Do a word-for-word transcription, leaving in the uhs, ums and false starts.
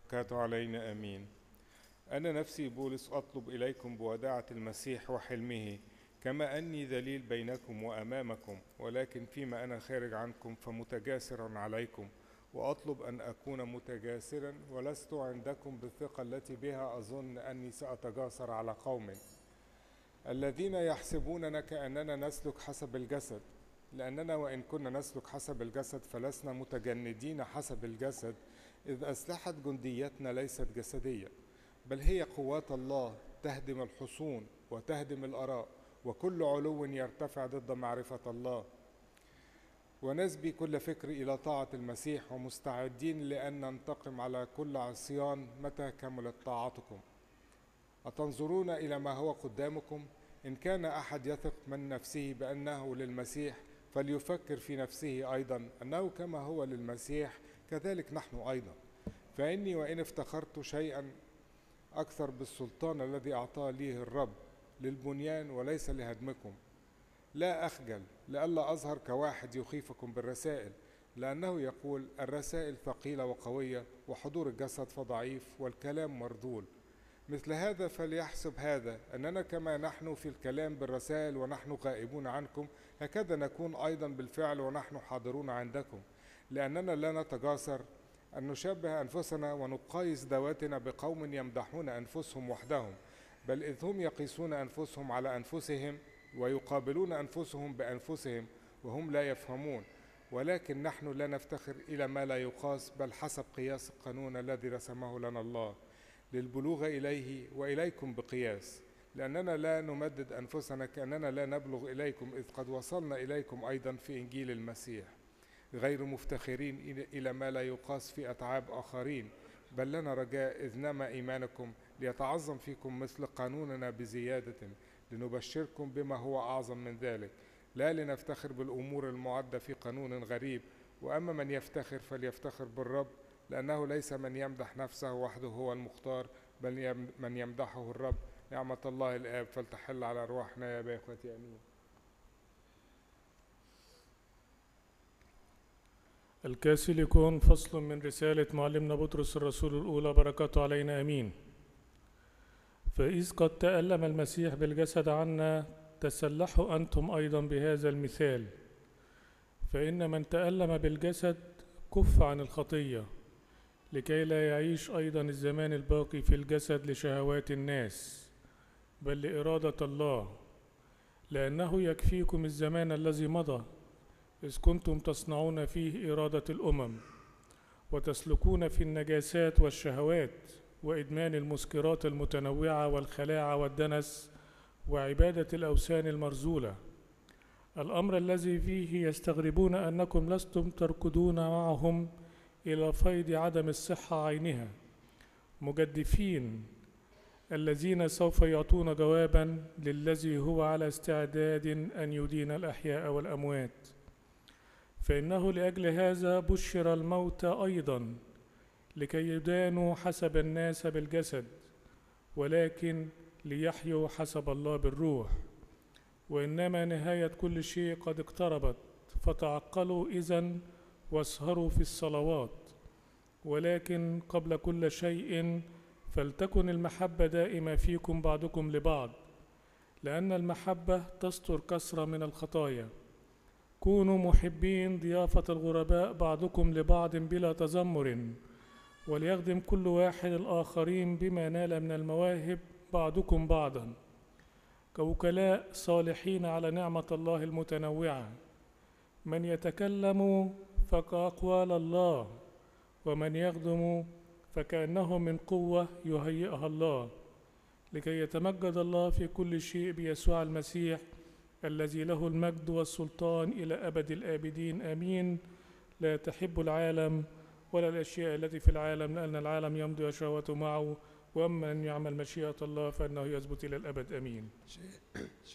بركاته علينا آمين. أنا نفسي بولس أطلب إليكم بوداعة المسيح وحلمه، كما أني ذليل بينكم وأمامكم، ولكن فيما أنا خارج عنكم فمتجاسرا عليكم، وأطلب أن أكون متجاسرا ولست عندكم بالثقة التي بها أظن أني سأتجاسر على قوم الذين يحسبوننا كأننا نسلك حسب الجسد، لأننا وإن كنا نسلك حسب الجسد فلسنا متجندين حسب الجسد، إذ أسلحة جنديتنا ليست جسدية، بل هي قوات الله تهدم الحصون وتهدم الآراء وكل علو يرتفع ضد معرفة الله، ونسبي كل فكر إلى طاعة المسيح، ومستعدين لأن ننتقم على كل عصيان متى كملت طاعتكم. أتنظرون إلى ما هو قدامكم؟ إن كان أحد يثق من نفسه بأنه للمسيح فليفكر في نفسه أيضا أنه كما هو للمسيح كذلك نحن أيضا. فإني وإن افتخرت شيئا أكثر بالسلطان الذي أعطاه لي الرب للبنيان وليس لهدمكم، لا أخجل لئلا أظهر كواحد يخيفكم بالرسائل، لأنه يقول الرسائل ثقيلة وقوية وحضور الجسد فضعيف والكلام مرذول. مثل هذا فليحسب هذا أننا كما نحن في الكلام بالرسائل ونحن غائبون عنكم، هكذا نكون أيضا بالفعل ونحن حاضرون عندكم، لأننا لا نتجاسر أن نشبه أنفسنا ونقايس ذواتنا بقوم يمدحون أنفسهم وحدهم، بل إذ هم يقيسون أنفسهم على أنفسهم ويقابلون أنفسهم بأنفسهم وهم لا يفهمون. ولكن نحن لا نفتخر إلى ما لا يقاس، بل حسب قياس القانون الذي رسمه لنا الله للبلوغ إليه وإليكم بقياس، لأننا لا نمدد أنفسنا كأننا لا نبلغ إليكم، إذ قد وصلنا إليكم أيضا في إنجيل المسيح، غير مفتخرين إلى ما لا يقاس في أتعاب آخرين، بل لنا رجاء إذ نما إيمانكم ليتعظم فيكم مثل قانوننا بزيادة، لنبشركم بما هو أعظم من ذلك، لا لنفتخر بالأمور المعدة في قانون غريب. وأما من يفتخر فليفتخر بالرب، لأنه ليس من يمدح نفسه وحده هو المختار، بل من يمدحه الرب. نعمة الله الآب فلتحل على أرواحنا يا إخوتي آمين. الكاثوليكون، فصل من رسالة معلمنا بطرس الرسول الأولى، بركاته علينا آمين. فإذ قد تألم المسيح بالجسد عنا، تسلحوا أنتم أيضا بهذا المثال، فإن من تألم بالجسد كف عن الخطية، لكي لا يعيش أيضا الزمان الباقي في الجسد لشهوات الناس، بل لإرادة الله، لأنه يكفيكم الزمان الذي مضى، إذ كنتم تصنعون فيه إرادة الأمم، وتسلكون في النجاسات والشهوات وإدمان المسكرات المتنوعة والخلاعة والدنس وعبادة الأوثان المرذولة، الأمر الذي فيه يستغربون أنكم لستم تركضون معهم إلى فيض عدم الصحة عينها، مجدفين الذين سوف يعطون جوابا للذي هو على استعداد أن يدين الأحياء والأموات. فإنه لأجل هذا بشر الموتى أيضا، لكي يدانوا حسب الناس بالجسد، ولكن ليحيوا حسب الله بالروح. وإنما نهاية كل شيء قد اقتربت، فتعقلوا إذن واسهروا في الصلوات. ولكن قبل كل شيء فلتكن المحبة دائمة فيكم بعضكم لبعض، لأن المحبة تستر كثرة من الخطايا. كونوا محبين ضيافة الغرباء بعضكم لبعض بلا تذمر، وليخدم كل واحد الآخرين بما نال من المواهب بعضكم بعضا، كوكلاء صالحين على نعمة الله المتنوعة. من يتكلم فكأقوال الله، ومن يخدم فكأنه من قوة يهيئها الله، لكي يتمجد الله في كل شيء بيسوع المسيح، الذي له المجد والسلطان إلى أبد الآبدين آمين. لا تحب العالم ولا الأشياء التي في العالم، لأن العالم يمضي وشهوته معه، وأما أن يعمل مشيئة الله فإنه يثبت إلى الأبد آمين.